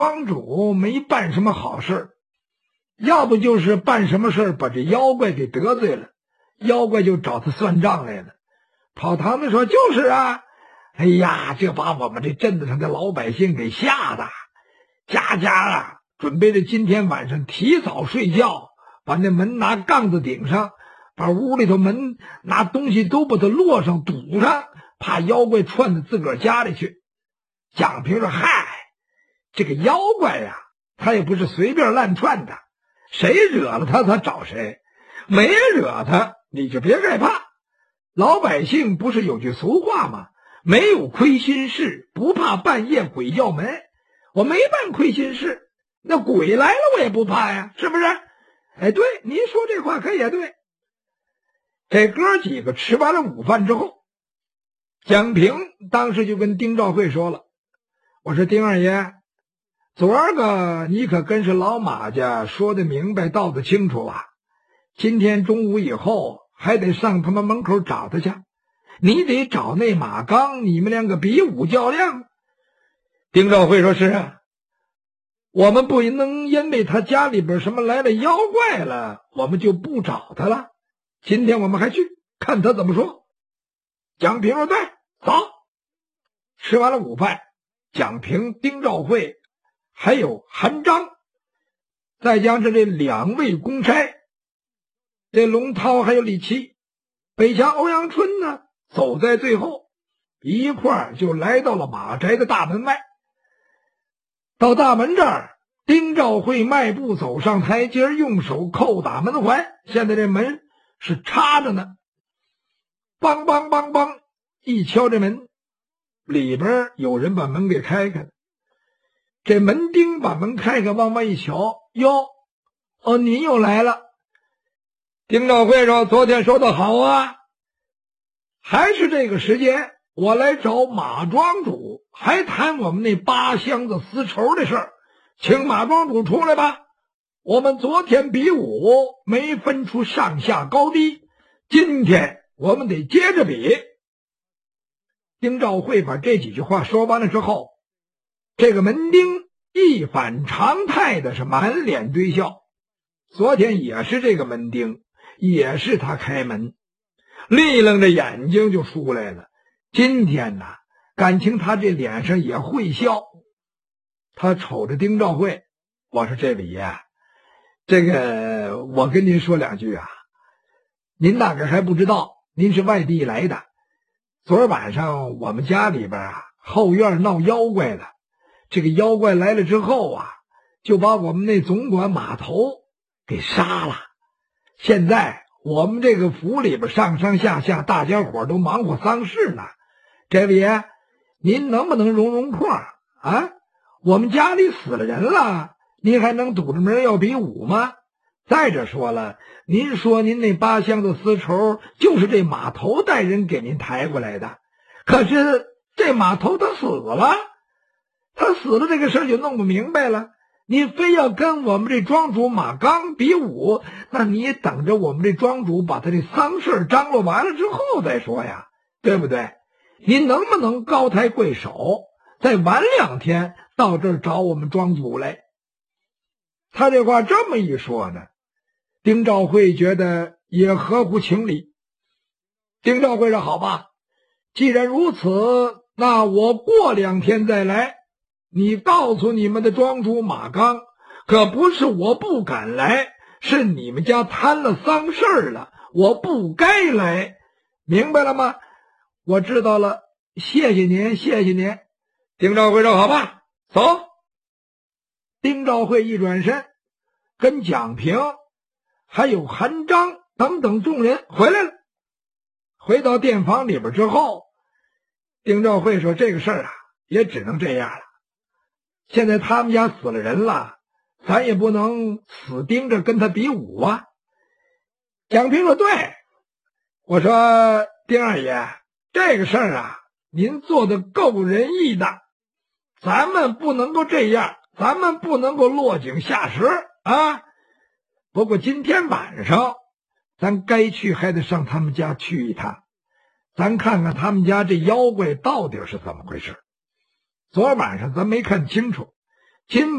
庄主没办什么好事，要不就是办什么事把这妖怪给得罪了，妖怪就找他算账来了。跑堂子说：“就是啊，哎呀，这把我们这镇子上的老百姓给吓的，家家啊准备着今天晚上提早睡觉，把那门拿杠子顶上，把屋里头门拿东西都把它摞上堵上，怕妖怪窜到自个儿家里去。”蒋平说：“嗨，这个妖怪呀，他也不是随便乱窜的，谁惹了他，他找谁；没惹他，你就别害怕。老百姓不是有句俗话吗？没有亏心事，不怕半夜鬼叫门。我没办亏心事，那鬼来了我也不怕呀，是不是？哎，对，您说这话可也对。”这哥几个吃完了午饭之后，蒋平当时就跟丁兆会说了：“我说丁二爷，昨儿个你可跟是老马家说的明白道的清楚啊，今天中午以后还得上他们门口找他去，你得找那马刚，你们两个比武较量。”丁兆会说：“是啊，我们不能因为他家里边什么来了妖怪了，我们就不找他了。今天我们还去看他怎么说。”蒋平说：“对，走。”吃完了午饭，蒋平、丁兆会还有韩章，再加上这两位公差，这龙涛还有李琦，北墙欧阳春呢走在最后，一块儿就来到了马宅的大门外。到大门这儿，丁兆会迈步走上台阶，用手扣打门环，现在这门是插着呢。梆梆梆梆一敲这门，里边有人把门给开开了。这门丁把门开开，往外一瞧，哟，您又来了。丁兆会说：“昨天说的好啊，还是这个时间，我来找马庄主，还谈我们那8箱子丝绸的事儿，请马庄主出来吧。我们昨天比武没分出上下高低，今天我们得接着比。”丁兆会把这几句话说完了之后，这个门丁一反常态的是满脸堆笑。昨天也是这个门丁，也是他开门，立楞着眼睛就出来了。今天呢，感情他这脸上也会笑。他瞅着丁兆会，我说：“这里呀，这个我跟您说两句啊，您大概还不知道，您是外地来的。昨儿晚上我们家里边啊，后院闹妖怪了。这个妖怪来了之后啊，就把我们那总管马头给杀了。现在我们这个府里边上上下下大家伙都忙活丧事呢。这位爷，您能不能容破啊？我们家里死了人了，您还能堵着门要比武吗？再者说了，您说您那8箱子丝绸就是这马头带人给您抬过来的，可是这马头他死了，这个事儿就弄不明白了。你非要跟我们这庄主马刚比武，那你也等着我们这庄主把他这丧事张罗完了之后再说呀，对不对？您能不能高抬贵手，再晚2天到这儿找我们庄主来？他这话这么一说呢，丁兆会觉得也合乎情理。丁兆会说：“好吧，既然如此，那我过2天再来。你告诉你们的庄主马刚，可不是我不敢来，是你们家摊了丧事了，我不该来，明白了吗？”我知道了，谢谢您，谢谢您。丁兆会说：“好吧，走。”丁兆会一转身，跟蒋平还有韩章等等众人回来了。回到店房里边之后，丁兆会说：“这个事儿啊，也只能这样了。现在他们家死了人了，咱也不能死盯着跟他比武啊。”蒋平说：“对。”我说：“丁二爷，这个事儿啊，您做的够仁义的，咱们不能够这样，咱们不能够落井下石啊。不过今天晚上咱该去还得上他们家去一趟，咱看看他们家这妖怪到底是怎么回事。昨晚上咱没看清楚， 今